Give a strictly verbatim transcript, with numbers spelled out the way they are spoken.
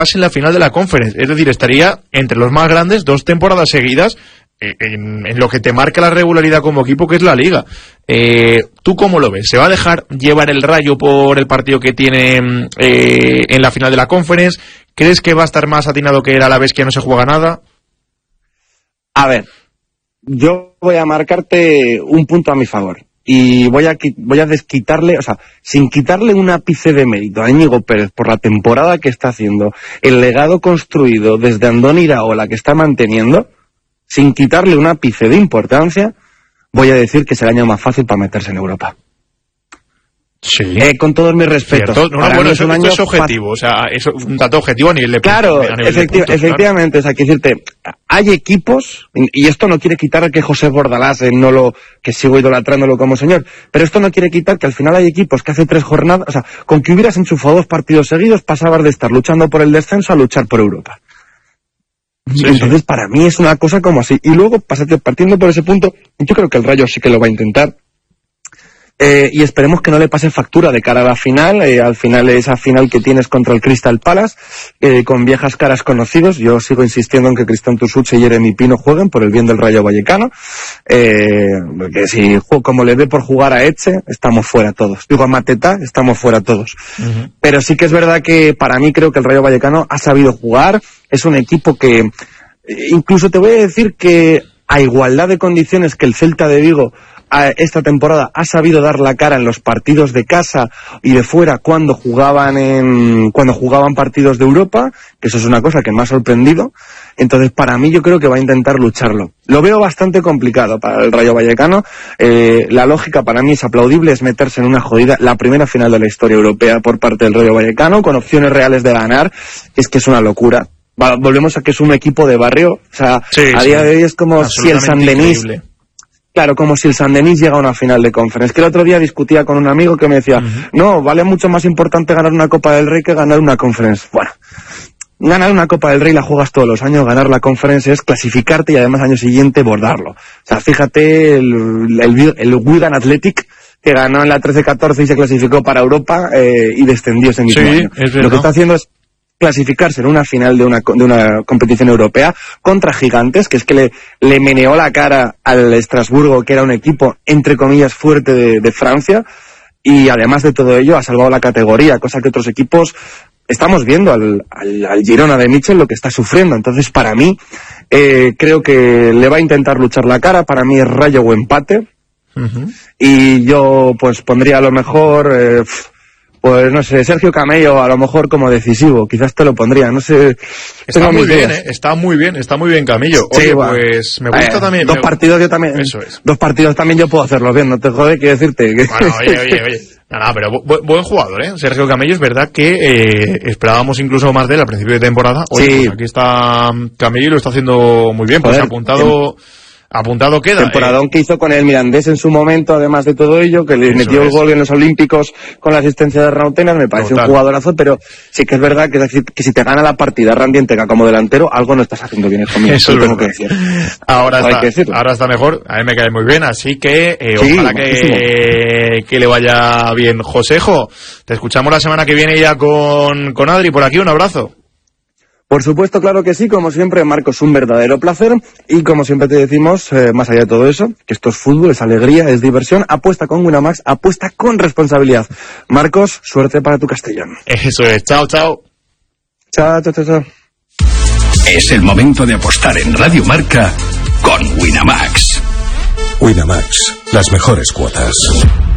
en la final de la Conference, es decir, estaría entre los más grandes dos temporadas seguidas en, en lo que te marca la regularidad como equipo, que es la Liga. Eh, ¿Tú cómo lo ves? ¿Se va a dejar llevar el Rayo por el partido que tiene eh, en la final de la Conference? ¿Crees que va a estar más atinado que el Alavés, que no se juega nada? A ver, yo voy a marcarte un punto a mi favor. Y voy a voy a desquitarle, o sea, sin quitarle un ápice de mérito a Íñigo Pérez por la temporada que está haciendo, el legado construido desde Andoni Iraola que está manteniendo, sin quitarle un ápice de importancia, voy a decir que es el año más fácil para meterse en Europa. Sí. Eh, con todos mis respetos. No, no, bueno, es un año es objetivo, o sea, es un dato objetivo a nivel de Claro, a nivel efecti- de puntos, efectivamente, claro. O sea, quiero decirte, hay equipos, y esto no quiere quitar que José Bordalás, eh, no lo, que sigo idolatrándolo como señor, pero esto no quiere quitar que al final hay equipos que hace tres jornadas, o sea, con que hubieras enchufado dos partidos seguidos, pasabas de estar luchando por el descenso a luchar por Europa. Sí, Entonces, sí. Para mí es una cosa como así. Y luego, pasate, partiendo por ese punto, yo creo que el Rayo sí que lo va a intentar. Eh, y esperemos que no le pase factura de cara a la final, eh, al final esa final que tienes contra el Crystal Palace, eh, con viejas caras conocidos. Yo sigo insistiendo en que Cristian Tusuch y Jeremy Pino jueguen por el bien del Rayo Vallecano, eh, porque si como le dé por jugar a Eche, estamos fuera todos. Digo, a Mateta, estamos fuera todos. Uh-huh. Pero sí que es verdad que para mí creo que el Rayo Vallecano ha sabido jugar, es un equipo que, incluso te voy a decir que a igualdad de condiciones que el Celta de Vigo, esta temporada ha sabido dar la cara en los partidos de casa y de fuera cuando jugaban en cuando jugaban partidos de Europa, que eso es una cosa que me ha sorprendido. Entonces, para mí, yo creo que va a intentar lucharlo. Lo veo bastante complicado para el Rayo Vallecano. Eh, la lógica para mí es aplaudible, es meterse en una jodida, la primera final de la historia europea por parte del Rayo Vallecano, con opciones reales de ganar. Es que es una locura. Volvemos a que es un equipo de barrio. O sea, sí, a sí. día de hoy es como si el San Denis... Claro, como si el San Denis llega a una final de Conference. Que el otro día discutía con un amigo que me decía, uh-huh. no, vale mucho más importante ganar una Copa del Rey que ganar una Conference. Bueno, ganar una Copa del Rey la juegas todos los años, ganar la Conference es clasificarte y además año siguiente bordarlo. O sea, fíjate el, el, el Wigan Athletic, que ganó en la trece catorce y se clasificó para Europa eh, y descendió ese mismo sí, año. Es Lo que está haciendo es clasificarse en una final de una de una competición europea contra gigantes, que es que le, le meneó la cara al Estrasburgo, que era un equipo entre comillas fuerte de, de Francia, y además de todo ello ha salvado la categoría, cosa que otros equipos estamos viendo al, al, al Girona de Michel lo que está sufriendo. Entonces, para mí eh, creo que le va a intentar luchar la cara. Para mí es Rayo o empate. Uh-huh. Y yo pues pondría a lo mejor eh, pues no sé, Sergio Camello a lo mejor como decisivo, quizás te lo pondría, no sé. Está muy bien, eh, está muy bien, está muy bien Camello. Oye, sí, bueno, pues me gusta eh, también. Dos me... partidos yo también. Eso es. Dos partidos también yo puedo hacerlos bien, no te jode, quiero decirte. Que... Bueno, oye, oye, oye. Nada, pero bu- buen jugador, ¿eh? Sergio Camello, es verdad que eh, esperábamos incluso más de él al principio de temporada. Oye, sí. Pues aquí está Camello y lo está haciendo muy bien, pues Joder, apuntado... Bien. Apuntado queda. Temporadón eh. que hizo con el Mirandés en su momento, además de todo ello, que le Eso metió es. el gol en los Olímpicos con la asistencia de Rautenas, me parece Total. un jugadorazo, pero sí que es verdad que, es decir, que si te gana la partida Randy Entega como delantero, algo no estás haciendo bien conmigo. Eso lo tengo que decir. Ahora está, que ahora está mejor, a mí me cae muy bien, así que eh, sí, ojalá que, que le vaya bien. Josejo, te escuchamos la semana que viene ya con, con Adri por aquí, un abrazo. Por supuesto, claro que sí, como siempre, Marcos, un verdadero placer, y como siempre te decimos, eh, más allá de todo eso, que esto es fútbol, es alegría, es diversión, apuesta con Winamax, apuesta con responsabilidad. Marcos, suerte para tu Castellón. Eso es, chao, chao. Chao, chao, chao, chao. Es el momento de apostar en Radio Marca con Winamax. Winamax, las mejores cuotas.